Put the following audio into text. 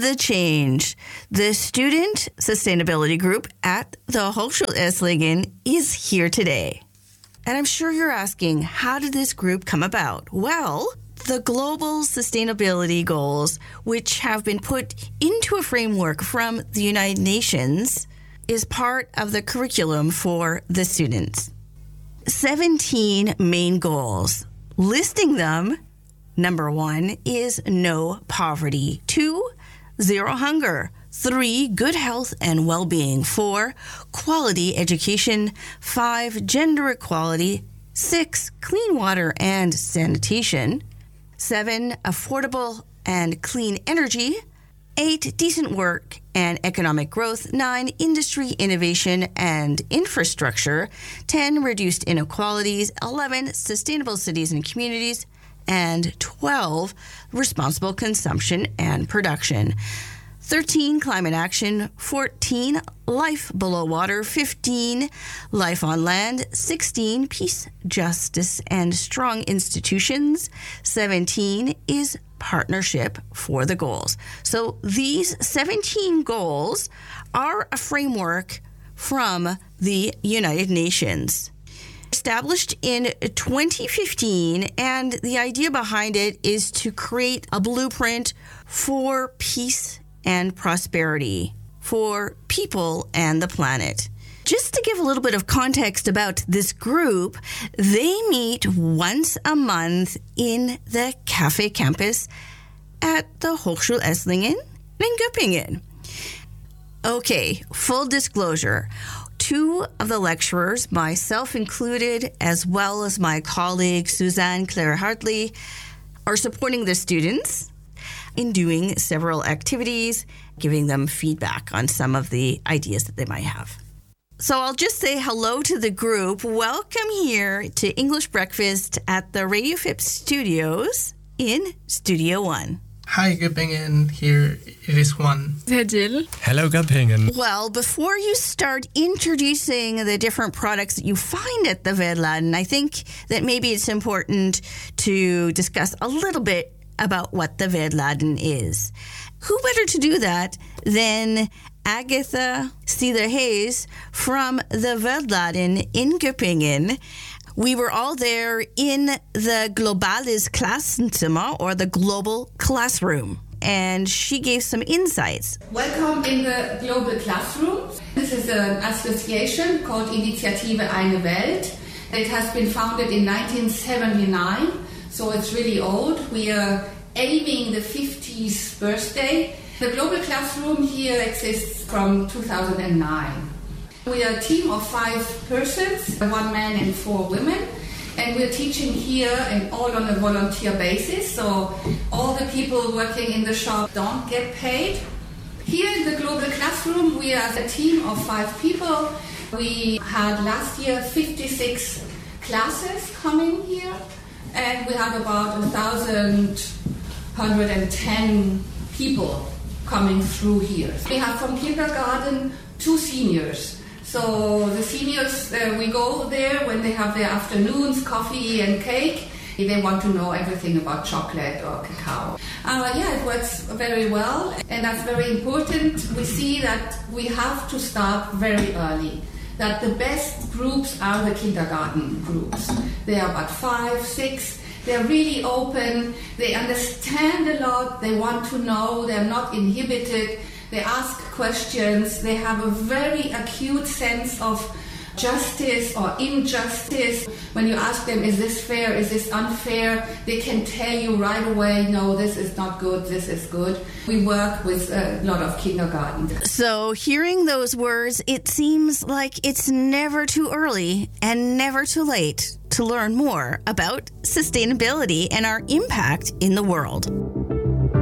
the change. The Student Sustainability Group at the Hochschule Esslingen is here today. And I'm sure you're asking, how did this group come about? Well, the global sustainability goals, which have been put into a framework from the United Nations, is part of the curriculum for the students. 17 main goals. Listing them, number 1 is no poverty. 2, zero hunger. 3, good health and well-being. 4, quality education. 5, gender equality. 6, clean water and sanitation. 7, affordable and clean energy. 8, decent work and economic growth. 9, industry, innovation, and infrastructure. 10, reduced inequalities. 11, sustainable cities and communities. And 12, responsible consumption and production. 13, climate action. 14, life below water. 15, life on land. 16, peace, justice, and strong institutions. 17 is partnership for the goals. So these 17 goals are a framework from the United Nations. Established in 2015, and the idea behind it is to create a blueprint for peace and prosperity for people and the planet. Just to give a little bit of context about this group, they meet once a month in the Cafe Campus at the Hochschule Esslingen in Göppingen. Okay, full disclosure. 2 of the lecturers, myself included, as well as my colleague Suzanne Claire Hartley, are supporting the students in doing several activities, giving them feedback on some of the ideas that they might have. So I'll just say hello to the group. Welcome here to English Breakfast at the Radio Phipps studios in Studio One. Hi, Göppingen. Here it is Juan. Jill. Hello, Göppingen. Well, before you start introducing the different products that you find at the Vedladen, I think that maybe it's important to discuss a little bit about what the Vedladen is. Who better to do that than Agatha Steeder-Hayes from the Vedladen in Göppingen. We were all there in the Globales Klassenzimmer, or the global classroom, and she gave some insights. Welcome in the Global Classroom. This is an association called Initiative Eine Welt. It has been founded in 1979, so it's really old. We are aiming the 50th birthday. The Global Classroom here exists from 2009. We are a team of 5 persons, 1 man and 4 women, and we're teaching here and all on a volunteer basis, so all the people working in the shop don't get paid. Here in the Global Classroom, we are a team of 5 people. We had last year 56 classes coming here, and we have about 1,110 people coming through here. We have from kindergarten to seniors. So the seniors, we go there when they have their afternoons, coffee and cake. They want to know everything about chocolate or cacao. It works very well, and that's very important. We see that we have to start very early, that the best groups are the kindergarten groups. They are about 5, 6. They're really open, they understand a lot, they want to know, they're not inhibited, they ask questions, they have a very acute sense of justice or injustice. When you ask them, is this fair, is this unfair, they can tell you right away, no, this is not good, this is good. We work with a lot of kindergarten. So hearing those words, it seems like it's never too early and never too late to learn more about sustainability and our impact in the world.